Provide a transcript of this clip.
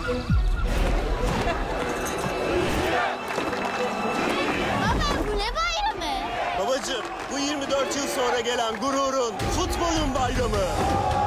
Baba bu ne bayramı? Babacığım, bu 24 yıl sonra gelen gururun, futbolun bayramı.